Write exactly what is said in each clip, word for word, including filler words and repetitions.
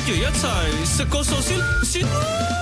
如一齊食個壽司先啦，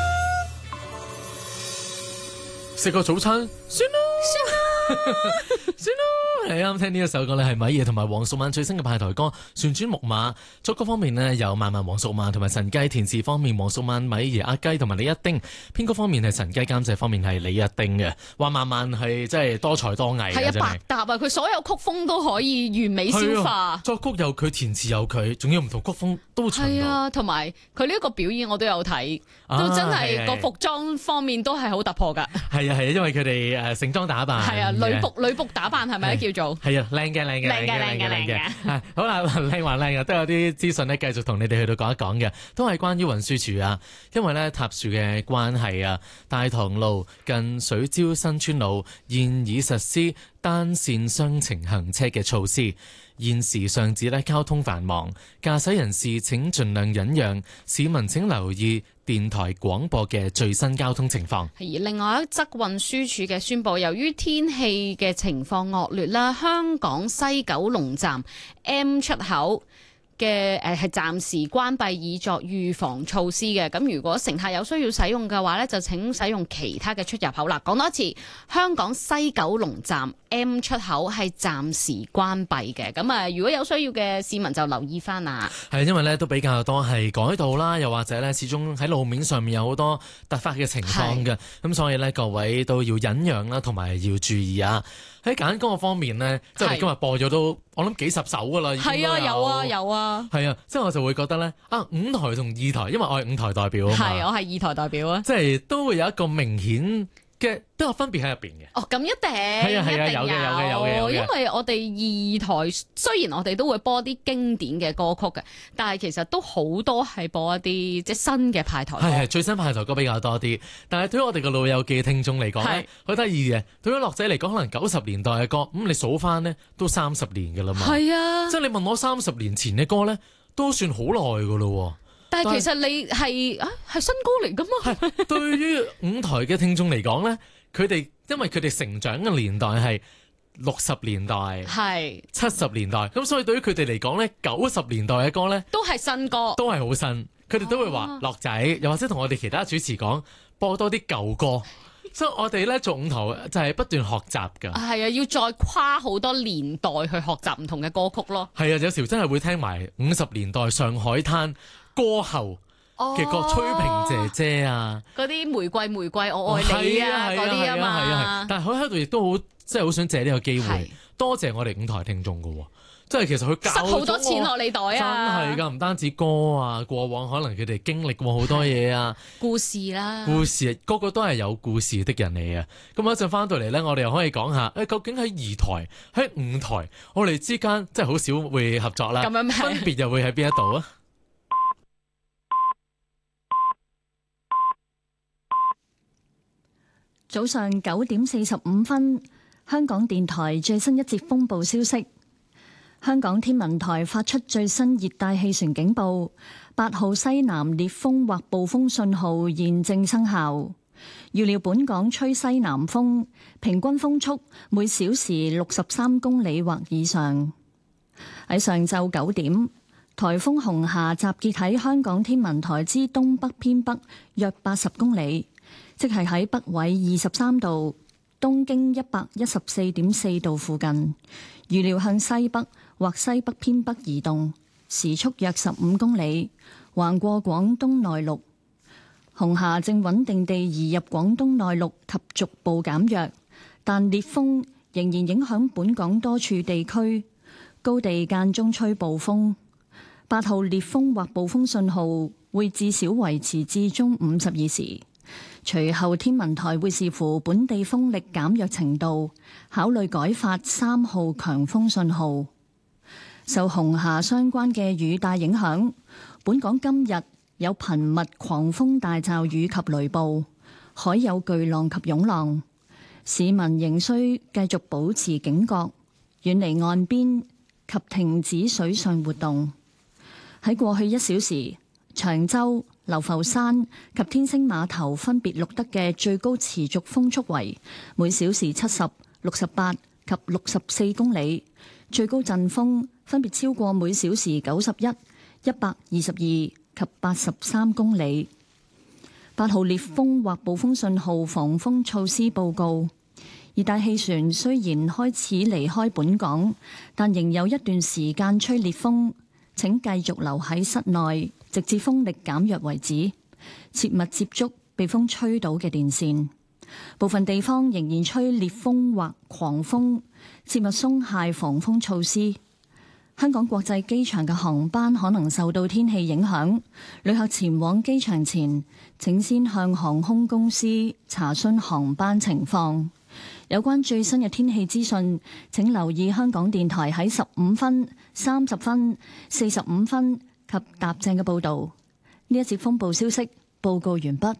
食個早餐先啦，先啦，先啦。你啱聽呢一首歌咧，係米爺同埋黃淑蔓最新嘅派台歌《旋轉木馬》。作曲方面呢，有萬萬黃淑蔓同埋陳雞，填詞方面黃淑蔓、米爺、阿雞同埋李一丁，編歌方面係陳雞，監製方面係李一丁嘅。話萬萬係真係多才多藝， 係啊，百搭啊！佢所有曲風都可以完美消化， 啊、作曲有佢，填詞有佢，仲要唔同曲風都唱到。 係啊，同埋佢呢一個表演我都有睇， 啊、 都真係個服裝方面都係好突破㗎。 係啊係啊，因為佢哋誒盛裝打扮。 係啊，女僕女僕打扮係咪叫做？ 係啊，靚嘅靚嘅靚嘅靚嘅靚嘅。好啦，靚還靚嘅，都有啲資訊咧，繼續同你哋去到講一講嘅，都係關於運輸署啊。因為咧塌樹嘅關係啊，大棠路近水蕉新村路現已實施單線雙程行車嘅措施。現時上址咧交通繁忙，駕駛人士請盡量忍讓，市民請留意電台廣播嘅最新交通情況。 而另外一則運輸署嘅宣佈，由於天氣嘅情況惡劣啦，香港西九龍站 M 出口嘅誒係暫時關閉，以作預防措施嘅。咁如果乘客有需要使用嘅話呢，就請使用其他嘅出入口啦。講多次，香港西九龍站 M 出口係暫時關閉嘅。咁啊，如果有需要嘅市民就留意翻啊。 係因為呢都比較多係改道啦，又或者呢始終喺路面上面有好多突發嘅情況嘅，咁所以呢，各位都要忍讓啦，同埋要注意啊。喺揀歌嘅方面呢，即係我哋今日播咗都我諗幾十首噶啦， 係啊，有啊有啊， 係啊，即係我就會覺得呢，啊五台同二台，因為我係五台代表啊嘛， 係我係二台代表啊， 即係都會有一個明顯嘅都有分別喺入邊嘅。 哦，咁一定係啊係啊，有嘅有嘅有嘅有嘅。 因為我哋二台雖然我哋都會播啲經典嘅歌曲嘅，但係其實都好多係播一啲即係新嘅派台歌。 係係最新派台歌比較多啲，但係對於我哋嘅老友記聽眾嚟講咧，好得意嘅。對於樂仔嚟講，可能九十年代嘅歌，咁、嗯、你數翻呢都三十年㗎啦嘛。係啊，即係你問我三十年前嘅歌咧，都算好耐㗎咯。 但係其實你係啊係新歌嚟㗎嘛。 係對於五台嘅聽眾嚟講咧，佢哋因為佢哋成長嘅年代係六十年代、係七十年代，咁所以對於佢哋嚟講咧，九十年代嘅歌咧都係新歌， 都係好新。佢哋都會話樂仔，又或者同我哋其他主持講播多啲舊歌。所以我哋咧做五台就係不斷學習㗎。係啊，要再跨好多年代去學習唔同嘅歌曲咯。 係啊，有時真係會聽埋五十年代上海灘歌後嘅歌，崔萍姐姐啊， 嗰啲玫瑰玫瑰我愛你啊嗰啲啊嘛。係啊係， 但係喺度亦都好，即係好想借呢個機會，多謝我哋五台聽眾㗎喎。即係其實佢教咗我，塞好多錢落你袋啊！真係㗎，唔單止歌啊，過往可能佢哋經歷過好多嘢啊， 故事啦， 故事個個都係有故事的人嚟啊！咁一陣翻到嚟咧，我哋又可以講下誒，究竟喺二台、喺五台，我哋之間即係好少會合作啦。咁樣分別又會喺邊一度啊？ 早上九點四十五分，香港電台最新一節風暴消息。香港天文台發出最新熱帶氣旋警報，八號西南烈風或暴風信號現正生效。預料本港吹西南風，平均風速每小時六十三公里或以上。喺上晝九點，颱風紅霞集結喺香港天文台之東北偏北約八十公里，即係喺北緯二十三度、東經一百一十四點四度附近。預料向西北或西北偏北移動，時速約十五公里，橫過廣東內陸。紅霞正穩定地移入廣東內陸及逐步減弱，但烈風仍然影響本港多處地區，高地間中吹暴風。八號烈風或暴風信號會至少維持至中午十二時。隨後天文台會視乎本地風力減弱程度，考慮改發三號強風信號。受紅霞相關嘅雨帶影響，本港今日有頻密狂風大驟雨及雷暴，海有巨浪及湧浪，市民仍需繼續保持警覺，遠離岸邊及停止水上活動。喺過去一小時，長洲、流浮山及天星碼頭分別錄得嘅最高持續風速為每小時七十、六十八及六十四公里，最高陣風分別超過每小時九十一、一百二十二、 及八十三公里。八號烈風或暴風信號防風措施報告。熱帶氣旋雖然開始離開本港，但仍有一段時間吹烈風，請繼續留喺室內，直至風力減弱為止。切勿接觸被風吹倒嘅電線。部分地方仍然吹烈風或狂風，切勿鬆懈防風措施。香港國際機場嘅航班可能受到天氣影響，旅客前往機場前，請先向航空公司查詢航班情況。有關最新嘅天氣資訊，請留意香港電台喺十五分、三十分、四十五分及踏正嘅報導。呢一節風暴消息報告完畢。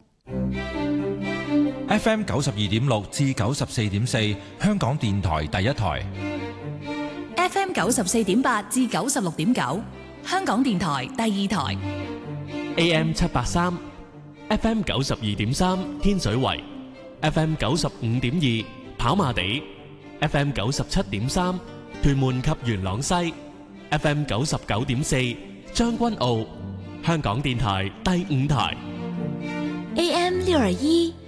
F M 九十二點六至九十四點四，香港電台第一台。 F M 九十四點八至九十六點九，香港電台第二台。 A M 七八三，F M 九十二點三天水圍，F M 九十五點二跑馬地，F M 九十七點三屯門及元朗西，F M 九十九點四將軍澳，香港電台第五台。 A M 六二一